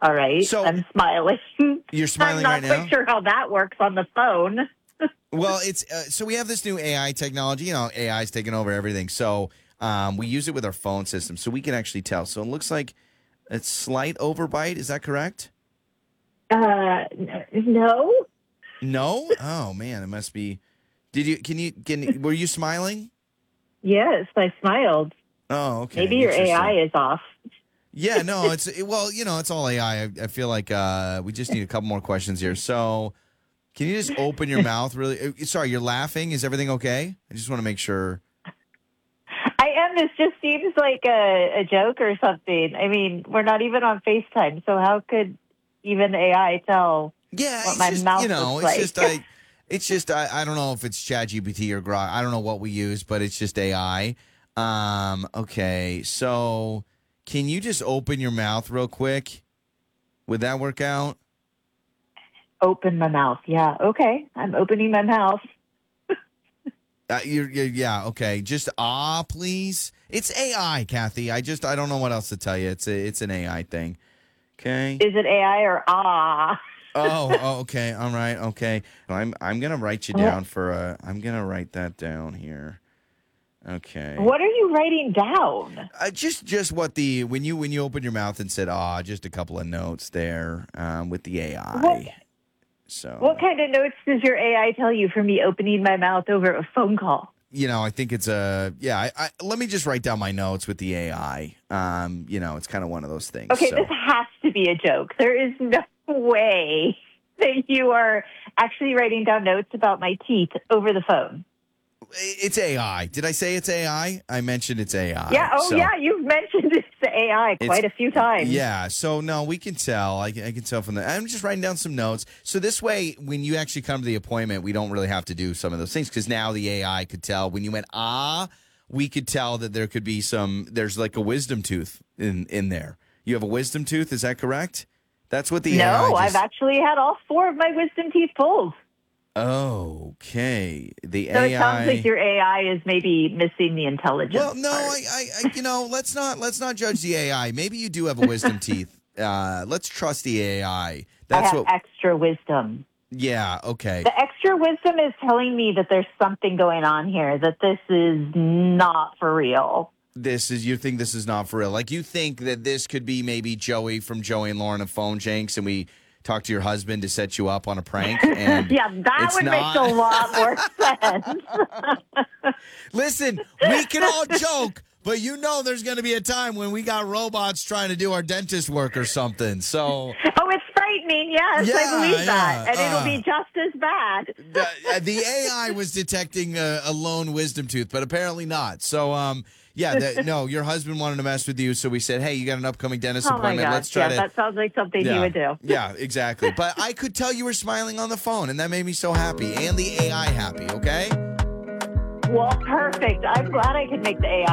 All right. So I'm smiling. you're smiling I'm right not now? quite sure how that works on the phone. Well, it's so we have this new AI technology. AI is taking over everything. So we use it with our phone system, so we can actually tell. So it looks like a slight overbite. Is that correct? No. No. Oh man, it must be. Did you? Were you smiling? Yes, I smiled. Oh, okay. Maybe your Interesting. AI is off. Yeah, no, it's all AI. I feel like we just need a couple more questions here. So, can you just open your mouth really? Sorry, you're laughing. Is everything okay? I just want to make sure. I am. This just seems like a joke or something. I mean, we're not even on FaceTime, so how could even AI tell Yeah, what it's my just mouth looks I don't know if it's ChatGPT or Grok. I don't know what we use, but it's just AI. Okay, so can you just open your mouth real quick? Would that work out? Open my mouth. Yeah. Okay. I'm opening my mouth. Yeah, okay. Just please. It's AI, Kathy. I don't know what else to tell you. It's an AI thing. Okay. Is it AI or ah? Okay. All right. Okay. I'm gonna write you down I'm gonna write that down here. Okay. What are you writing down? Just what when you open your mouth and said just a couple of notes there with the AI. What So kind of notes does your AI tell you for me opening my mouth over a phone call? I think it's let me just write down my notes with the AI. It's kind of one of those things. Okay, so. this has to be a joke. There is no way that you are actually writing down notes about my teeth over the phone. It's AI. Did I say it's AI? I mentioned it's AI. Yeah. Oh, yeah. You've mentioned it's AI quite a few times. Yeah. So, no, we can tell. I can tell from that. I'm just writing down some notes. So this way, when you actually come to the appointment, we don't really have to do some of those things because now the AI could tell. When you went, we could tell that there could be there's like a wisdom tooth in there. You have a wisdom tooth. Is that correct? That's what the AI I've actually had all 4 of my wisdom teeth pulled. Okay. The So AI. it sounds like your AI is maybe missing the intelligence. Well, no, part. let's not judge the AI. Maybe you do have a wisdom teeth. Let's trust the AI. I have extra wisdom. Yeah. Okay. The extra wisdom is telling me that there's something going on here, that this is not for real. You think this is not for real? Like you think that this could be maybe Joey from Joey and Lauren of Phone Janks, and we talk to your husband to set you up on a prank. And yeah, that would make a lot more sense. Listen, we can all joke, but there's going to be a time when we got robots trying to do our dentist work or something. So, it's frightening. Yes, yeah, I believe that, and it'll be just as bad. The AI was detecting a lone wisdom tooth, but apparently not. So, your husband wanted to mess with you, so we said, hey, you got an upcoming dentist appointment. My gosh. Let's try to. That sounds like something he would do. Yeah, exactly. But I could tell you were smiling on the phone, and that made me so happy, and the AI happy, okay? Well, perfect. I'm glad I could make the AI